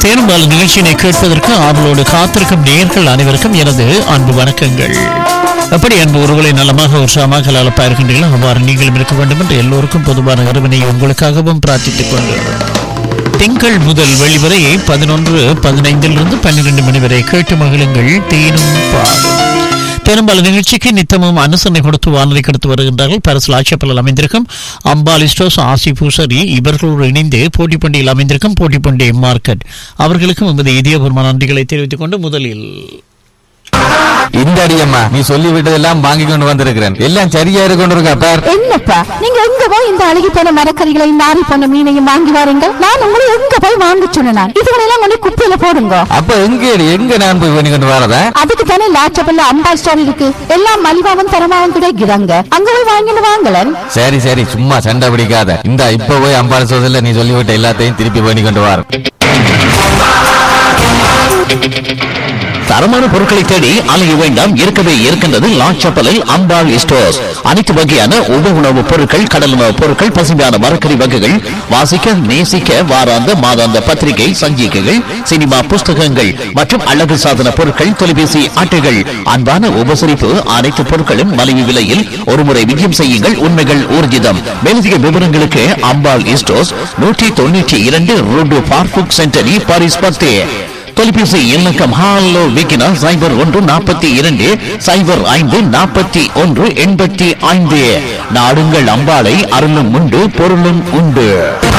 பெரும்பாலும் நிகழ்ச்சியினை கேட்பதற்கு ஆவலோடு காத்திருக்கும் நேயர்கள் அனைவருக்கும் எனது அன்பு வணக்கங்கள். எப்படி அன்பு உறவுகளை நலமாக உற்சாகமாக அழப்பா இருக்கின்றீர்கள், அவ்வாறு நீங்களும் இருக்க வேண்டும் என்று எல்லோருக்கும் பொதுவான இறைவனை உங்களுக்காகவும் பிரார்த்தித்துக் கொண்டு திங்கள் முதல் வெளிவரை 11:15 12 மணி வரை கேட்டு மகிழுங்கள். தேனும் பாலும் பெரும்பாலும் நிகழ்ச்சிக்கு நித்தமும் அனுசரணை கொடுத்து வானொலி கொடுத்து வருகின்றார்கள். பரிசு ஆட்சேபலில் அமைந்திருக்கும் அம்பாலிஸ்டோஸ் ஆசி பூசரி இவர்களோடு இணைந்து போட்டிப்பண்டியில் அமைந்திருக்கும் போட்டிப்பண்டி மார்க்கெட் அவர்களுக்கும் நமது இதயபூர்வமான நன்றிகளை தெரிவித்துக் கொண்டு முதலில் இந்த அடியம்மா நீ சொல்லி விட்டதெல்லாம் வாங்கி கொண்டு வந்திருக்கிறேன். எல்லாம் சரியா கொண்டிருக்கா பார். என்னப்பா நீங்க எங்க போய் இந்த அழுகி போன மரக்கறிகளை நாரி போன மீனையும் வாங்கி வாருங்க. நான் உங்களை எங்க போய் வாங்க சொன்னேன். இதுகளெல்லாம் கொண்டு குப்பையில போடுங்க. அப்ப எங்க நான் போய் பண்ணி கொண்டு வரதா? அதுக்கு தானே லாச்சபல்ல அம்பா ஸ்டோர் இருக்கு. எல்லாம் மலிவாவும் தரமாவும் கிடைக்கிறாங்க. அங்க போய் வாங்கிட்டு வாங்கலன். சரி சரி சும்மா சண்டை பிடிக்காத. இந்த இப்ப போய் அம்பாள் சோதல நீ சொல்லிவிட்ட எல்லாத்தையும் திருப்பி பண்ணி கொண்டு வர. தரமான பொருட்களை தேடி அலைய வேண்டாம். இருக்கவே இருக்கின்றது லாச்சப்பலில் அம்பாள் ஸ்டோர்ஸ். அனைத்து வகையான உணவுப் பொருட்கள், கடல் உணவுப் பொருட்கள், பசுமையான மரக்கறி வகைகள், வாசிக்க நேசிக்க வாராந்த மாதாந்த பத்திரிகை சஞ்சிகைகள், சினிமா புஸ்தகங்கள் மற்றும் அழகு சாதன பொருட்கள், தொலைபேசி அட்டைகள், அன்பான உபசரிப்பு, அனைத்து பொருட்களும் மலிவு விலையில் ஒருமுறை விஜயம் செய்யுங்கள். உண்மைகள் ஊர்ஜிதம். மேலதிக விவரங்களுக்கு அம்பாள் ஸ்டோர்ஸ் 192 ரோடு பார்புக் சென்டரி பாரிஸ் 10. தொலைபேசி இலக்கம் ஹாலோ விக்கினா 0142 0541 85. நாடுங்கள் அம்பாளை, அருளும் உண்டு பொருளும் உண்டு.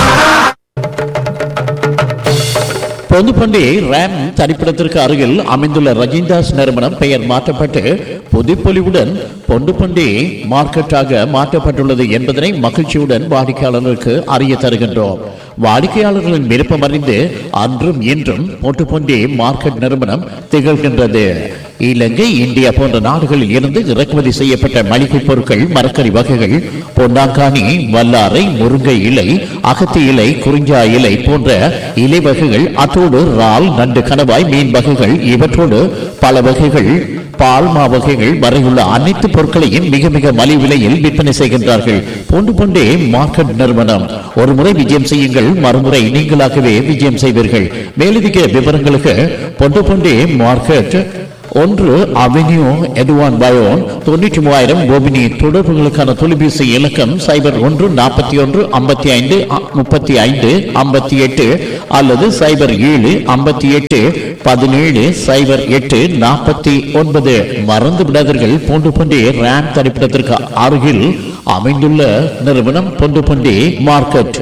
பொதுப்பண்டி ரேம் தனிப்பிடத்திற்கு அருகில் அமைந்துள்ள ரஜிந்தாஸ் நிறுவனம் பெயர் மாற்றப்பட்டு புதுப்பொலிவுடன் பொண்டுப்பண்டி மார்க்கெட்டாக மாற்றப்பட்டுள்ளது என்பதனை மகிழ்ச்சியுடன் வாடிக்கையாளர்களுக்கு அறிய தருகின்றோம். வாடிக்கையாளர்களின் விருப்பம் அறிந்து அன்றும் இன்றும் பொண்டுப்பண்டி மார்க்கெட் நிறுவனம் திகழ்கின்றது. இலங்கை, இந்தியா போன்ற நாடுகளில் இருந்து இறக்குமதி செய்யப்பட்ட மளிகை பொருட்கள், மரக்கறி வகைகள், பொன்னாங்கானி, வல்லாரை, முருங்கை இலை, அகத்தி இலை, குறிஞ்சா இலை போன்ற இலை வகைகள், அத்தோடு இறால், நண்டு, கணவாய், மீன் வகைகள், இவற்றோடு பல வகைகள், பால்மா வகைகள் வரையுள்ள அனைத்து பொருட்களையும் மிக மிக மலிவு விலையில் விற்பனை செய்கின்றார்கள். பொண்டு பொண்டே மார்க்கெட் நிறுவனம். ஒரு முறை விஜயம் செய்யுங்கள், மறுமுறை நீங்களாகவே விஜயம் செய்வீர்கள். மேலதிக விவரங்களுக்கு பொண்டு பொண்டே மார்க்கெட் 1 அவென்யூ எட்வான் பயோன் 93,000 கோபினி. தொடர்புகளுக்கான தொலைபேசி இலக்கம் 0141 55 35 58 அல்லது 0758 17 08 49. மறந்து விடாதீர்கள், பொண்டு பண்டி ரேம் தரிப்பிடத்திற்கு அருகில் அமைந்துள்ள நிறுவனம் பொண்டு பண்டி மார்க்கெட்.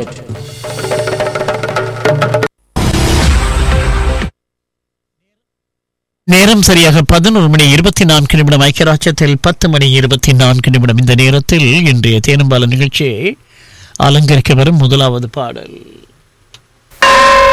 நேரம் சரியாக 11:24 ஐக்கியராட்சத்தில் 10:24. இந்த நேரத்தில் இன்றைய தேனும்பால நிகழ்ச்சியை அலங்கரிக்க வரும் முதலாவது பாடல்.